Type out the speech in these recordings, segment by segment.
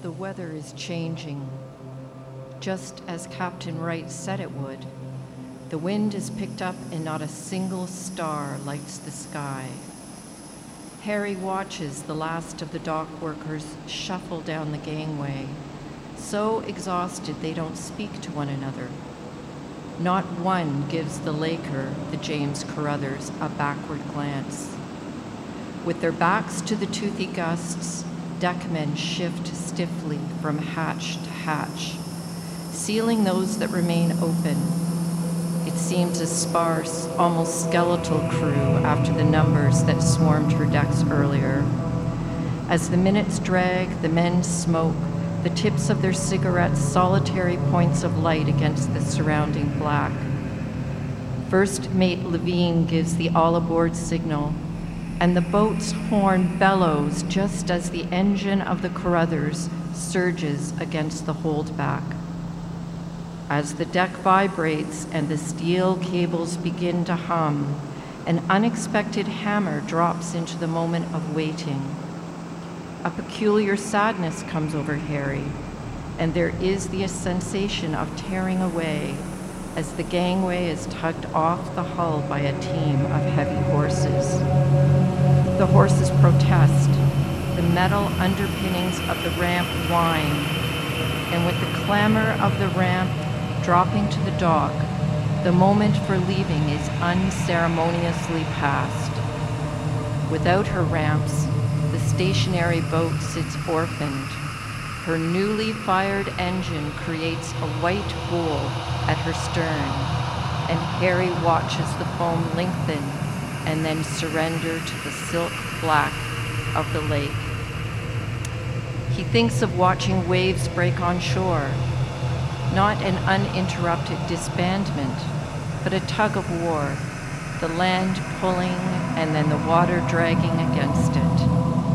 The weather is changing, just as Captain Wright said it would. The wind is picked up and not a single star lights the sky. Harry watches the last of the dock workers shuffle down the gangway, so exhausted they don't speak to one another. Not one gives the Laker, the James Carruthers, a backward glance. With their backs to the toothy gusts, deckmen shift stiffly from hatch to hatch, sealing those that remain open. It seems a sparse, almost skeletal crew after the numbers that swarmed her decks earlier. As the minutes drag, the men smoke, the tips of their cigarettes solitary points of light against the surrounding black. First Mate Levine gives the all-aboard signal, and the boat's horn bellows just as the engine of the Carruthers surges against the holdback. As the deck vibrates and the steel cables begin to hum, an unexpected hammer drops into the moment of waiting. A peculiar sadness comes over Harry, and there is the sensation of tearing away as the gangway is tugged off the hull by a team of heavy horses. The horses protest. The metal underpinnings of the ramp whine, and with the clamor of the ramp dropping to the dock, the moment for leaving is unceremoniously past. Without her ramps, the stationary boat sits orphaned. Her newly fired engine creates a white bowl at her stern, and Harry watches the foam lengthen and then surrender to the silk black of the lake. He thinks of watching waves break on shore, not an uninterrupted disbandment, but a tug of war, the land pulling and then the water dragging against it.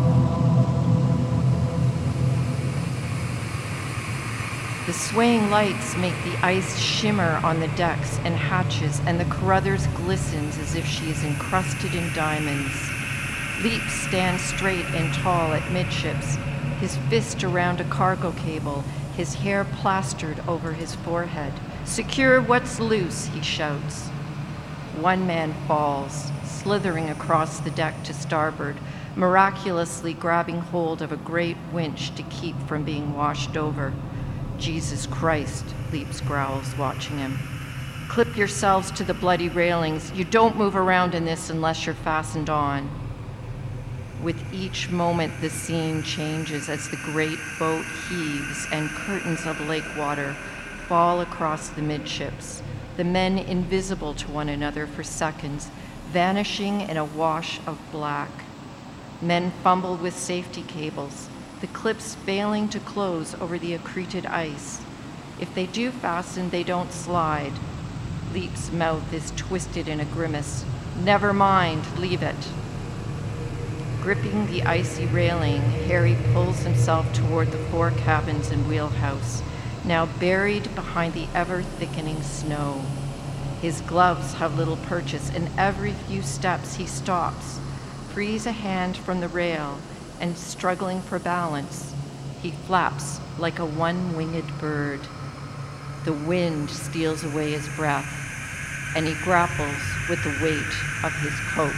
The swaying lights make the ice shimmer on the decks and hatches, and the Carruthers glistens as if she is encrusted in diamonds. Leap stands straight and tall at midships, his fist around a cargo cable, his hair plastered over his forehead. "Secure what's loose," he shouts. One man falls, slithering across the deck to starboard, miraculously grabbing hold of a great winch to keep from being washed over. "Jesus Christ," Leaps growls, watching him. "Clip yourselves to the bloody railings. You don't move around in this unless you're fastened on." With each moment, the scene changes as the great boat heaves and curtains of lake water fall across the midships, the men invisible to one another for seconds, vanishing in a wash of black. Men fumble with safety cables, the clips failing to close over the accreted ice. If they do fasten, they don't slide. Leap's mouth is twisted in a grimace. "Never mind, leave it." Gripping the icy railing, Harry pulls himself toward the four cabins and wheelhouse, now buried behind the ever-thickening snow. His gloves have little purchase, and every few steps he stops, frees a hand from the rail, and struggling for balance, he flaps like a one-winged bird. The wind steals away his breath, and he grapples with the weight of his coat.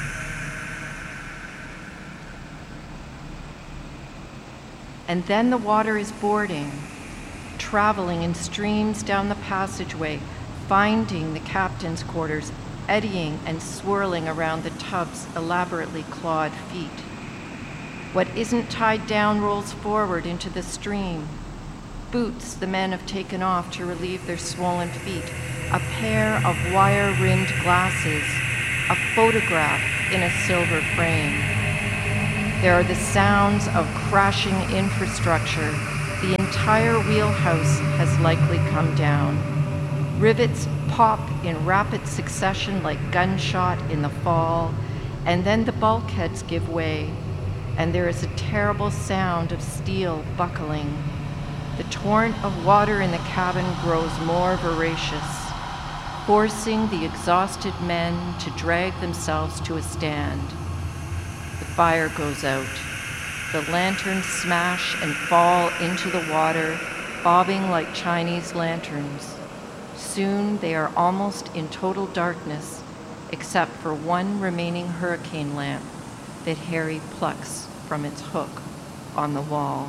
And then the water is boarding, traveling in streams down the passageway, finding the captain's quarters, eddying and swirling around the tub's elaborately clawed feet. What isn't tied down rolls forward into the stream. Boots the men have taken off to relieve their swollen feet, a pair of wire-rimmed glasses, a photograph in a silver frame. There are the sounds of crashing infrastructure. The entire wheelhouse has likely come down. Rivets pop in rapid succession like gunshot in the fall, and then the bulkheads give way, and there is a terrible sound of steel buckling. The torrent of water in the cabin grows more voracious, forcing the exhausted men to drag themselves to a stand. The fire goes out. the lanterns smash and fall into the water, bobbing like Chinese lanterns. Soon they are almost in total darkness, except for one remaining hurricane lamp that Harry plucks from its hook on the wall.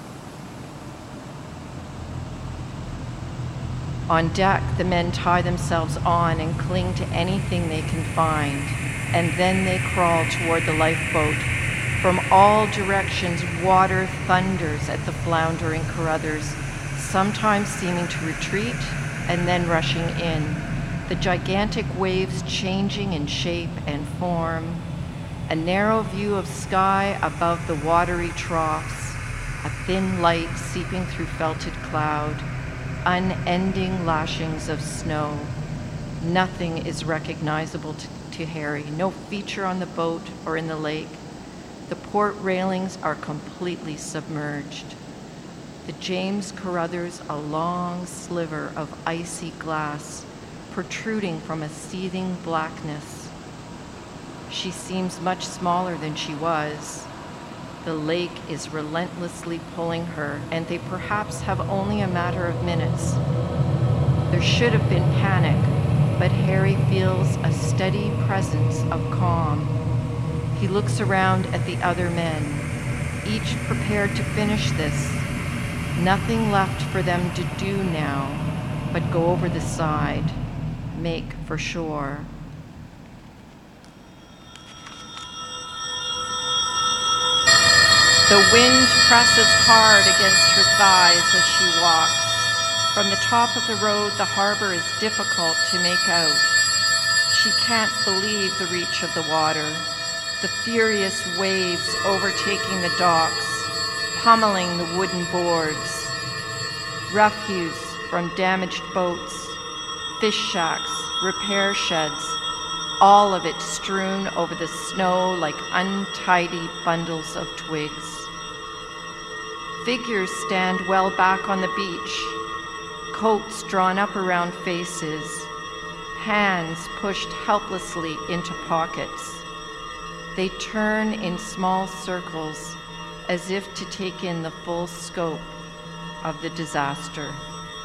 On deck, the men tie themselves on and cling to anything they can find, and then they crawl toward the lifeboat. From all directions, water thunders at the floundering Carruthers, sometimes seeming to retreat and then rushing in, the gigantic waves changing in shape and form. A narrow view of sky above the watery troughs, a thin light seeping through felted cloud, unending lashings of snow. Nothing is recognizable to Harry, no feature on the boat or in the lake. The port railings are completely submerged. The James Carruthers, a long sliver of icy glass protruding from a seething blackness. She seems much smaller than she was. The lake is relentlessly pulling her, and they perhaps have only a matter of minutes. There should have been panic, but Harry feels a steady presence of calm. He looks around at the other men, each prepared to finish this. Nothing left for them to do now but go over the side, make for shore. The wind presses hard against her thighs as she walks. From the top of the road, the harbor is difficult to make out. She can't believe the reach of the water, the furious waves overtaking the docks, pummeling the wooden boards. Refuse from damaged boats, fish shacks, repair sheds, all of it strewn over the snow like untidy bundles of twigs. Figures stand well back on the beach, coats drawn up around faces, hands pushed helplessly into pockets. They turn in small circles as if to take in the full scope of the disaster.